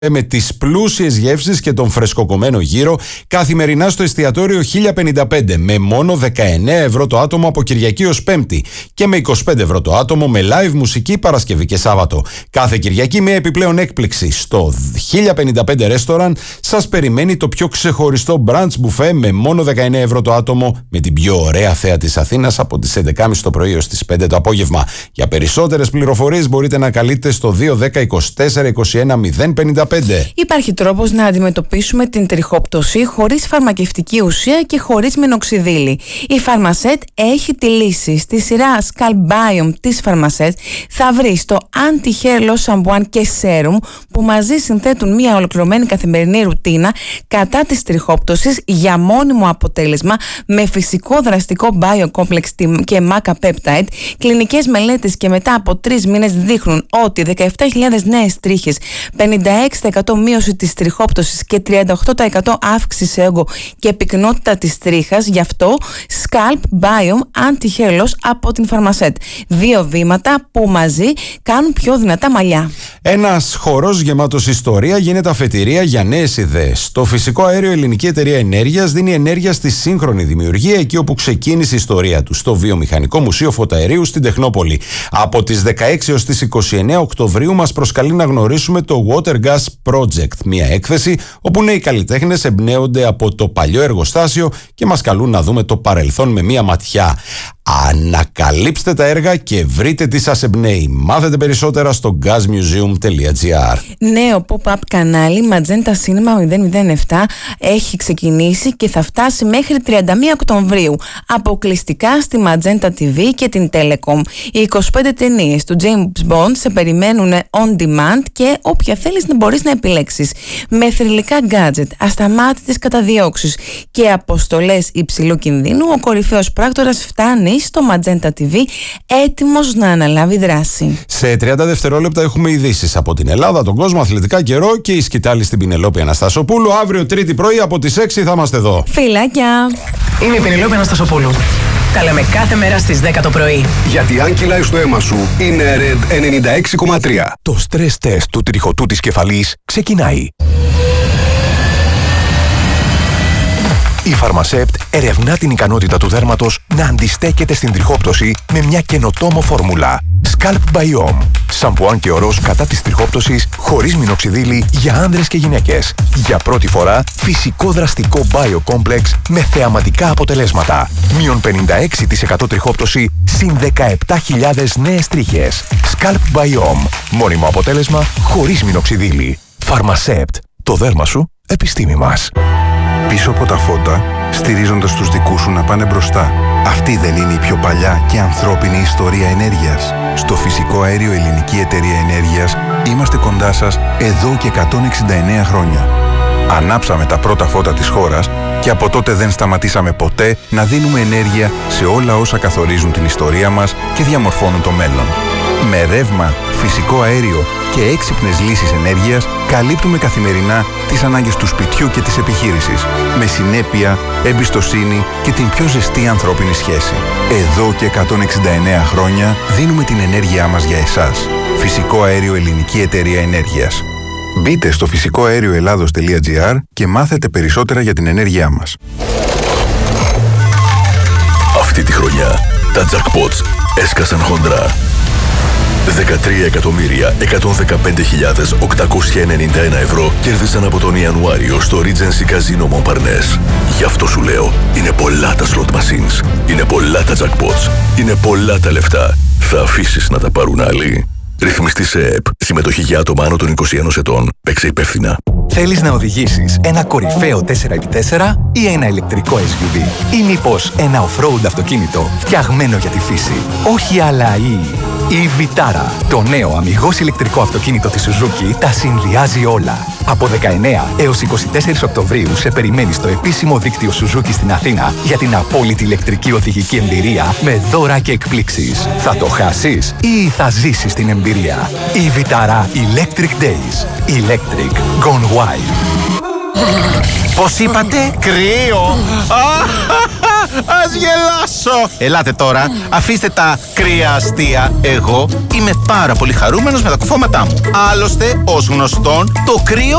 με τις πλούσιες γεύσεις και τον φρεσκοκομμένο γύρο καθημερινά στο εστιατόριο 1055 με μόνο 19 ευρώ το άτομο από Κυριακή ως Πέμπτη και με 25 ευρώ το άτομο με live μουσική Παρασκευή και Σάββατο. Κάθε Κυριακή μια επιπλέον έκπληξη. Στο 1055 ρέστοραν σας περιμένει το πιο ξεχωριστό brunch buffet με μόνο 19 ευρώ το άτομο με την πιο ωραία θέα της Αθήνας από τις 11.30 το πρωί έως τις 5 το απόγευμα. Για περισσότερες πληροφορίες μπορείτε να καλείτε στο 210 24 21 055. Υπάρχει τρόπος να αντιμετωπίσουμε την τριχόπτωση χωρίς φαρμακευτική ουσία και χωρίς μινοξιδίλη. Η Pharmasset έχει τη λύση. Στη σειρά Scalp Biome της Pharmasset θα βρεις το Anti-Hair Loss Shampoo και Serum που μαζί συνθέτουν μια ολοκληρωμένη καθημερινή ρουτίνα κατά της τριχόπτωσης για μόνιμο αποτέλεσμα με φυσικό δραστικό Biocomplex και Maca Peptide. Κλινικές μελέτες και μετά από 3 μήνες δείχνουν ότι 17.000 νέες τρίχες, 56% μείωση της τριχόπτωσης και 38% αύξηση σε όγκο και πυκνότητα της τρίχας. Γι' αυτό Scalp Biome Anti-Hair Loss από την Pharmasset. 2 βήματα που μαζί κάνουν πιο δυνατά μαλλιά. Ένας χορός γεμάτος ιστορία γίνεται αφετηρία για νέες ιδέες. Το φυσικό αέριο Ελληνική Εταιρεία Ενέργειας δίνει ενέργεια στη σύγχρονη δημιουργία εκεί όπου ξεκίνησε η ιστορία του, στο Βιομηχανικό Μουσείο Φωταερίου στην Τεχνόπολη. Από τις 16 έως τις 29 Οκτωβρίου μας προσκαλεί να γνωρίσουμε το Water Gas Project, μια έκθεση όπου νέοι καλλιτέχνες εμπνέονται από το παλιό εργοστάσιο και μας καλούν να δούμε το παρελθόν με μια ματιά. Ανακαλύψτε τα έργα και βρείτε τι σας εμπνέει. Μάθετε περισσότερα στο gasmuseum.gr. Νέο pop-up κανάλι Magenta Cinema 007 έχει ξεκινήσει και θα φτάσει μέχρι 31 Οκτωβρίου αποκλειστικά στη Magenta TV και την Telecom. Οι 25 ταινίες του James Bond σε περιμένουν on demand και όποια θέλεις να μπορείς να επιλέξεις. Με θρυλικά gadget, ασταμάτητες καταδιώξεις και αποστολές υψηλού κινδύνου, ο κορυφαίος πράκτορας φτάνει στο Magenta TV έτοιμος να αναλάβει δράση. Σε 30 δευτερόλεπτα έχουμε ειδήσεις από την Ελλάδα, τον κόσμο, αθλητικά, καιρό και η σκητάλη στην Πηνελόπη Αναστασοπούλου. Αύριο Τρίτη πρωί από τις 6 θα είμαστε εδώ. Φιλάκια! Είμαι η Πηνελόπη Αναστασοπούλου. Τα λέμε κάθε μέρα στις 10 το πρωί. Γιατί αν κυλάει στο αίμα σου είναι Red 96,3. Το stress test του τριχωτού της κεφαλής ξεκινάει. Η Pharmassept ερευνά την ικανότητα του δέρματος να αντιστέκεται στην τριχόπτωση με μια καινοτόμο φόρμουλα. Scalp Biome. Σαμπουάν και ορός κατά της τριχόπτωσης χωρίς μινοξιδίλη για άνδρες και γυναίκες. Για πρώτη φορά φυσικό δραστικό Biocomplex με θεαματικά αποτελέσματα. Μείον 56% τριχόπτωση συν 17.000 νέες τρίχες. Scalp Biome. Μόνιμο αποτέλεσμα χωρίς μινοξιδίλη. Pharmassept. Το δέρμα σου, επιστήμη μας. Πίσω από τα φώτα, στηρίζοντας τους δικούς σου να πάνε μπροστά. Αυτή δεν είναι η πιο παλιά και ανθρώπινη ιστορία ενέργειας? Στο φυσικό αέριο Ελληνική Εταιρεία Ενέργειας είμαστε κοντά σας εδώ και 169 χρόνια. Ανάψαμε τα πρώτα φώτα της χώρας και από τότε δεν σταματήσαμε ποτέ να δίνουμε ενέργεια σε όλα όσα καθορίζουν την ιστορία μας και διαμορφώνουν το μέλλον. Με ρεύμα, φυσικό αέριο και έξυπνες λύσεις ενέργειας καλύπτουμε καθημερινά τις ανάγκες του σπιτιού και της επιχείρησης. Με συνέπεια, εμπιστοσύνη και την πιο ζεστή ανθρώπινη σχέση. Εδώ και 169 χρόνια δίνουμε την ενέργειά μας για εσάς. Φυσικό αέριο Ελληνική Εταιρεία Ενέργειας. Μπείτε στο φυσικοαέρioελλάδος.gr και μάθετε περισσότερα για την ενέργειά μας. Αυτή τη χρονιά τα jackpots έσκασαν χοντρά. 13.115.891 ευρώ κέρδισαν από τον Ιανουάριο στο Regency Casino Montparnasse. Γι' αυτό σου λέω, είναι πολλά τα slot machines, είναι πολλά τα jackpots, είναι πολλά τα λεφτά. Θα αφήσεις να τα πάρουν άλλοι? Ρυθμιστή σε ΕΕΠ. Συμμετοχή για άτομα άνω των 21 ετών. Παίξε υπεύθυνα. Θέλεις να οδηγήσεις ένα κορυφαίο 4x4 ή ένα ηλεκτρικό SUV? Ή μήπως ένα off-road αυτοκίνητο φτιαγμένο για τη φύση? Όχι άλλα η Vitara. Το νέο αμιγώς ηλεκτρικό αυτοκίνητο της Suzuki τα συνδυάζει όλα. Από 19 έως 24 Οκτωβρίου σε περιμένει στο επίσημο δίκτυο Suzuki στην Αθήνα για την απόλυτη ηλεκτρική οδηγική εμπειρία με δώρα και εκπλήξεις. Θα το χάσεις ή θα ζήσεις την εμπειρία? Η Vitara Electric Days. Electric Gone Wild. Πώς είπατε? Κρύο. Ας γελάσω. Ελάτε τώρα, αφήστε τα κρύα αστεία. Εγώ είμαι πάρα πολύ χαρούμενος με τα κουφώματά μου. Άλλωστε, ως γνωστόν, το κρύο